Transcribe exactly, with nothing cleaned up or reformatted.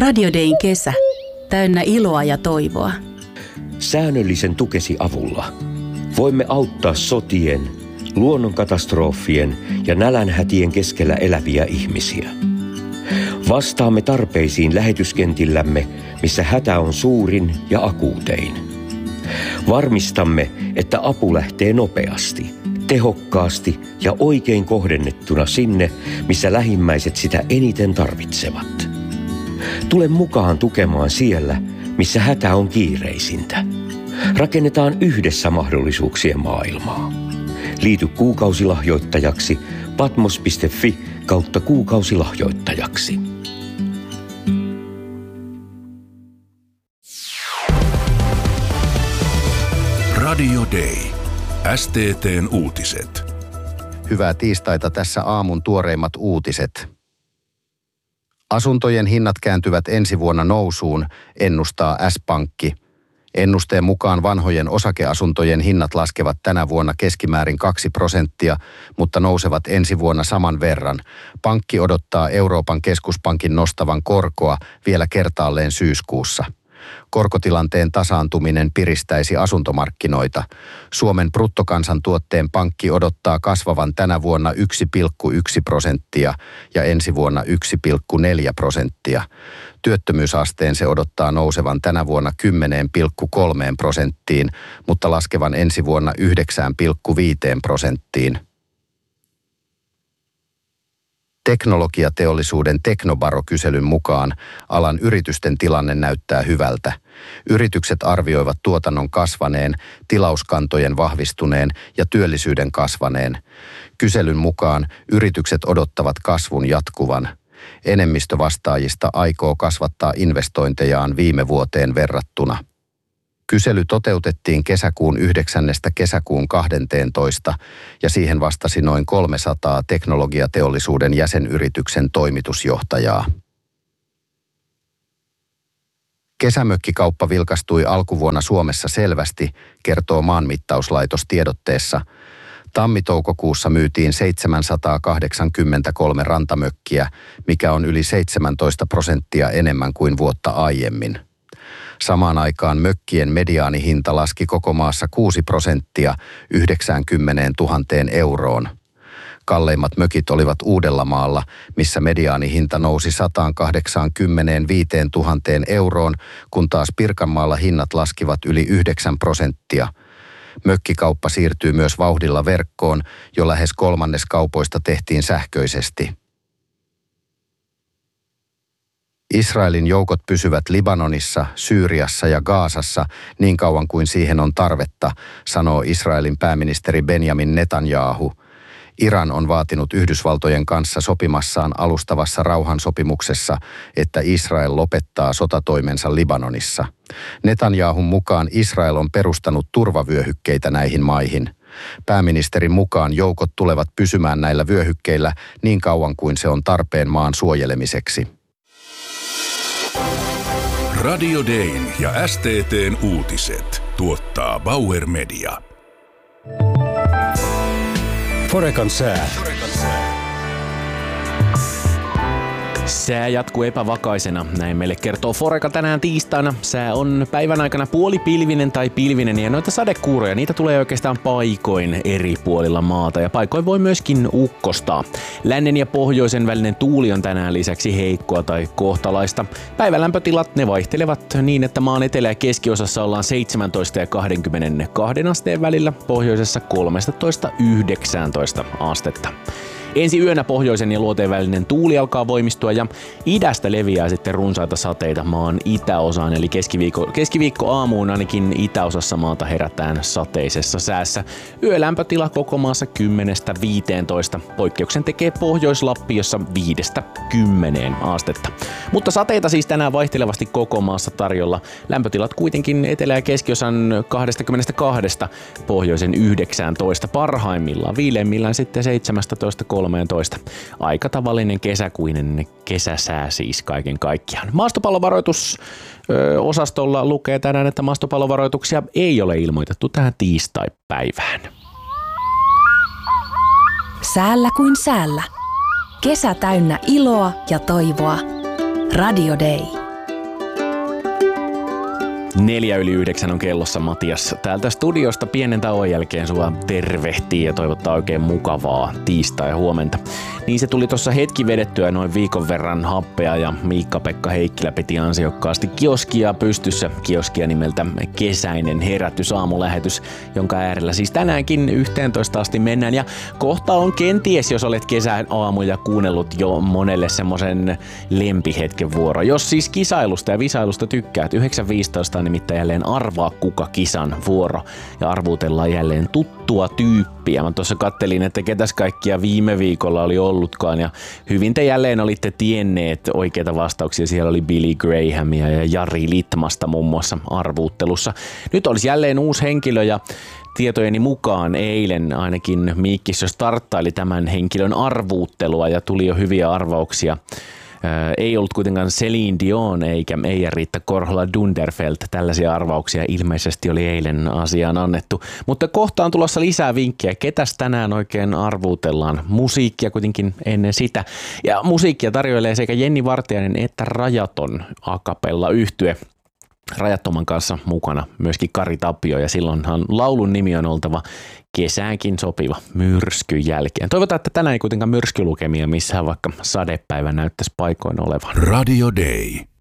Radio Dayn kesä. Täynnä iloa ja toivoa. Säännöllisen tukesi avulla voimme auttaa sotien, luonnonkatastrofien ja nälänhätien keskellä eläviä ihmisiä. Vastaamme tarpeisiin lähetyskentillämme, missä hätä on suurin ja akuutein. Varmistamme, että apu lähtee nopeasti, tehokkaasti ja oikein kohdennettuna sinne, missä lähimmäiset sitä eniten tarvitsevat. Tule mukaan tukemaan siellä, missä hätä on kiireisintä. Rakennetaan yhdessä mahdollisuuksien maailmaa. Liity kuukausilahjoittajaksi patmos piste fi kautta kuukausilahjoittajaksi. Radio Day. S T T:n uutiset. Hyvää tiistaita, tässä aamun tuoreimmat uutiset. Asuntojen hinnat kääntyvät ensi vuonna nousuun, ennustaa S-pankki. Ennusteen mukaan vanhojen osakeasuntojen hinnat laskevat tänä vuonna keskimäärin kaksi prosenttia, mutta nousevat ensi vuonna saman verran. Pankki odottaa Euroopan keskuspankin nostavan korkoa vielä kertaalleen syyskuussa. Korkotilanteen tasaantuminen piristäisi asuntomarkkinoita. Suomen bruttokansantuotteen pankki odottaa kasvavan tänä vuonna yksi pilkku yksi prosenttia ja ensi vuonna yksi pilkku neljä prosenttia. Työttömyysasteen se odottaa nousevan tänä vuonna kymmenen pilkku kolme prosenttiin, mutta laskevan ensi vuonna yhdeksän pilkku viisi prosenttiin. Teknologiateollisuuden Teknobaro-kyselyn mukaan alan yritysten tilanne näyttää hyvältä. Yritykset arvioivat tuotannon kasvaneen, tilauskantojen vahvistuneen ja työllisyyden kasvaneen. Kyselyn mukaan yritykset odottavat kasvun jatkuvan. Enemmistö vastaajista aikoo kasvattaa investointejaan viime vuoteen verrattuna. Kysely toteutettiin kesäkuun yhdeksännestä kesäkuun kahdenteentoista ja siihen vastasi noin kolmesataa teknologiateollisuuden jäsenyrityksen toimitusjohtajaa. Kesämökkikauppa vilkastui alkuvuonna Suomessa selvästi, kertoo Maanmittauslaitos tiedotteessa. Tammi-toukokuussa myytiin seitsemänsataakahdeksankymmentäkolme rantamökkiä, mikä on yli seitsemäntoista prosenttia enemmän kuin vuotta aiemmin. Samaan aikaan mökkien mediaanihinta laski koko maassa kuusi prosenttia yhdeksänkymmentätuhatta euroon. Kalleimmat mökit olivat Uudellamaalla, missä mediaanihinta nousi sata kahdeksankymmentäviisituhatta euroon, kun taas Pirkanmaalla hinnat laskivat yli yhdeksän prosenttia. Mökkikauppa siirtyy myös vauhdilla verkkoon, jo lähes kolmannes kaupoista tehtiin sähköisesti. Israelin joukot pysyvät Libanonissa, Syyriassa ja Gazassa niin kauan kuin siihen on tarvetta, sanoo Israelin pääministeri Benjamin Netanyahu. Iran on vaatinut Yhdysvaltojen kanssa sopimassaan alustavassa rauhansopimuksessa, että Israel lopettaa sotatoimensa Libanonissa. Netanyahun mukaan Israel on perustanut turvavyöhykkeitä näihin maihin. Pääministerin mukaan joukot tulevat pysymään näillä vyöhykkeillä niin kauan kuin se on tarpeen maan suojelemiseksi. Radio Dayn ja S T T:n uutiset tuottaa Bauer Media. Forecan sää. Sää jatkuu epävakaisena, näin meille kertoo Foreca tänään tiistaina. Sää on päivän aikana puolipilvinen tai pilvinen ja noita sadekuuroja, niitä tulee oikeastaan paikoin eri puolilla maata ja paikoin voi myöskin ukkostaa. Lännen ja pohjoisen välinen tuuli on tänään lisäksi heikkoa tai kohtalaista. Päivän lämpötilat ne vaihtelevat niin, että maan etelä- ja keskiosassa ollaan seitsemäntoista ja kaksikymmentäkaksi asteen välillä, pohjoisessa kolmetoista yhdeksäntoista astetta. Ensi yönä pohjoisen ja luoteen välinen tuuli alkaa voimistua ja idästä leviää sitten runsaita sateita maan itäosaan, eli keskiviikko, keskiviikko aamuun ainakin itäosassa maata herätään sateisessa säässä. Yölämpötila koko maassa kymmenestä viiteentoista. Poikkeuksen tekee Pohjois-Lappi, jossa viidestä kymmeneen astetta. Mutta sateita siis tänään vaihtelevasti koko maassa tarjolla. Lämpötilat kuitenkin etelä- ja keskiosan kaksikymmentäkaksi, pohjoisen yhdeksäntoista, parhaimmillaan, viileimmillään sitten seitsemäntoista kolmetoista. Aika tavallinen kesäkuinen kesäsää siis kaiken kaikkiaan. Maastopallovaroitus ö, osastolla lukee tänään, että maastopallovaroituksia ei ole ilmoitettu tähän tiistaipäivään. Säällä kuin säällä. Kesä täynnä iloa ja toivoa. Radio Day. Neljä yli yhdeksän on kellossa, Matias. Täältä studiosta pienen tauon jälkeen sua tervehtii ja toivottaa oikein mukavaa tiistai huomenta. Niin se tuli tuossa hetki vedettyä noin viikon verran happea ja Miikka-Pekka Heikkilä piti ansiokkaasti kioskia pystyssä. Kioskia nimeltä Kesäinen herätys aamulähetys, jonka äärellä siis tänäänkin yhteentoista asti mennään. Ja kohta on kenties, jos olet kesän aamuja kuunnellut jo monelle semmoisen lempihetken vuoro. Jos siis kisailusta ja visailusta tykkäät, yhdeksän viisitoista on nimittäin jälleen Arvaa kuka kisan vuoro. Ja arvuutellaan jälleen tuttua tyyppiä. Mä tuossa kattelin, että ketäs kaikkia viime viikolla oli ollutkaan. Ja hyvin te jälleen olitte tienneet oikeita vastauksia. Siellä oli Billy Grahamia ja Jari Litmasta muun muassa arvuuttelussa. Nyt olisi jälleen uusi henkilö ja tietojeni mukaan eilen ainakin Miikkissö starttaili tämän henkilön arvuuttelua ja tuli jo hyviä arvauksia. Ei ollut kuitenkaan Celine Dion eikä Eija-Riitta Korhola Dunderfelt. Tällaisia arvauksia ilmeisesti oli eilen asiaan annettu. Mutta kohta on tulossa lisää vinkkejä. Ketäs tänään oikein arvuutellaan? Musiikkia kuitenkin ennen sitä. Ja musiikkia tarjoilee sekä Jenni Vartiainen että Rajaton a cappella -yhtye. Rajattoman kanssa mukana myöskin Kari Tapio ja silloinhan laulun nimi on oltava kesäänkin sopiva myrskyn jälkeen. Toivotaan, että tänään ei kuitenkaan myrskylukemia missään, vaikka sadepäivä näyttäisi paikoin olevan. Radio Day.